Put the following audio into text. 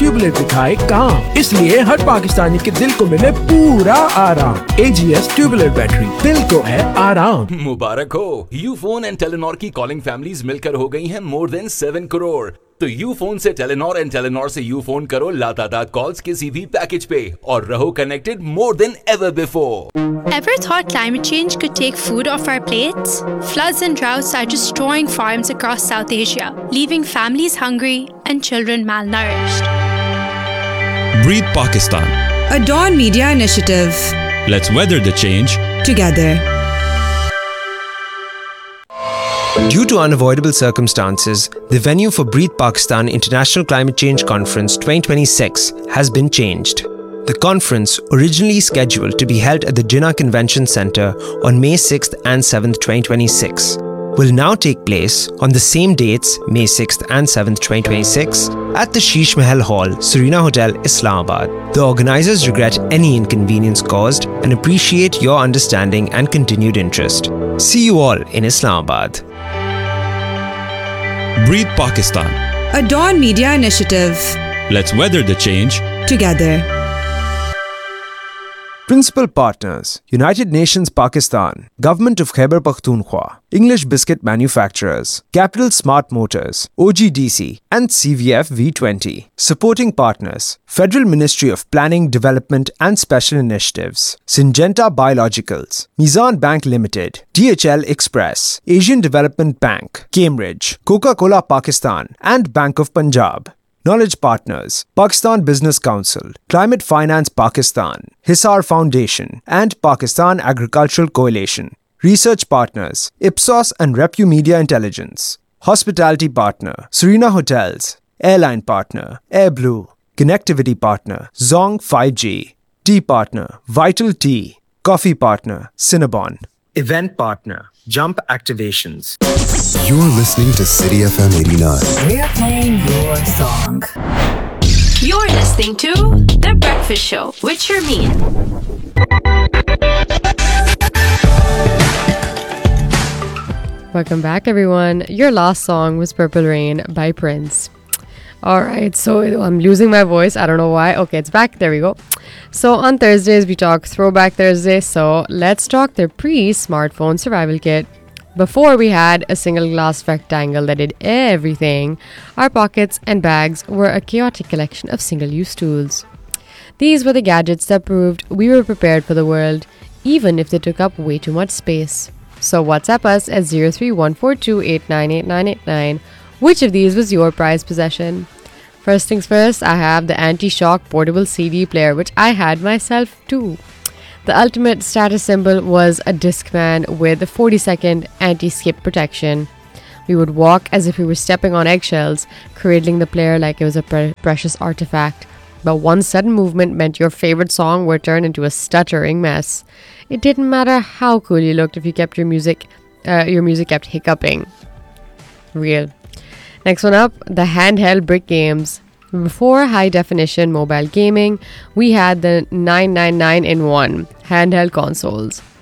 Tubeless दिखाए काम, इसलिए हर पाकिस्तानी के दिल को मिले पूरा आराम। AGS ट्यूबलेट बैटरी, दिल को है आराम। मुबारक हो, यूफोन एंड टेलीनॉर की कॉलिंग फैमिलीज मिलकर हो गई हैं मोर देन 7 करोड़। तो यूफोन से टेलीनॉर एंड टेलीनॉर से यूफोन करो लातादाद कॉल्स किसी भी पैकेज पे और रहो connected more than ever before. Ever thought climate change could take food off our plates? Floods and droughts are destroying farms across South Asia, leaving families hungry and children malnourished. Breathe Pakistan. A Dawn Media initiative. Let's weather the change together. Due to unavoidable circumstances, the venue for Breathe Pakistan International Climate Change Conference 2026 has been changed. The conference, originally scheduled to be held at the Jinnah Convention Centre on May 6th and 7th, 2026, will now take place on the same dates, May 6th and 7th, 2026, at the Sheesh Mahal Hall, Serena Hotel, Islamabad. The organisers regret any inconvenience caused and appreciate your understanding and continued interest. See you all in Islamabad. Breathe Pakistan. A Dawn Media initiative. Let's weather the change together. Principal partners: United Nations Pakistan, Government of Khyber Pakhtunkhwa, English Biscuit Manufacturers, Capital Smart Motors, OGDC and CVF V20. Supporting partners: Federal Ministry of Planning, Development and Special Initiatives, Syngenta Biologicals, Mizan Bank Limited, DHL Express, Asian Development Bank, Cambridge, Coca-Cola Pakistan and Bank of Punjab. Knowledge partners: Pakistan Business Council, Climate Finance Pakistan, Hisar Foundation and Pakistan Agricultural Coalition. Research partners: Ipsos and Repu Media Intelligence. Hospitality partner: Serena Hotels. Airline partner: AirBlue. Connectivity partner: Zong 5G. Tea partner: Vital Tea. Coffee partner: Cinnabon. Event partner: Jump Activations. You're listening to City FM 89. We're playing your song. You're listening to The Breakfast Show with Sharmeen. Welcome back, everyone. Your last song was Purple Rain by Prince. Alright, so I'm losing my voice. I don't know why. Okay, it's back. There we go. So on Thursdays, we talk Throwback Thursday. So let's talk the pre-smartphone survival kit. Before we had a single glass rectangle that did everything, our pockets and bags were a chaotic collection of single-use tools. These were the gadgets that proved we were prepared for the world, even if they took up way too much space. So WhatsApp us at 0314289889. Which of these was your prized possession? First things first, I have the anti-shock portable CD player, which I had myself too. The ultimate status symbol was a Discman with a 40-second anti-skip protection. We would walk as if we were stepping on eggshells, cradling the player like it was a precious artifact. But one sudden movement meant your favorite song were turned into a stuttering mess. It didn't matter how cool you looked if you kept your music kept hiccuping. Real. Next one up, the handheld brick games. Before high-definition mobile gaming, we had the 999 in 1 handheld consoles.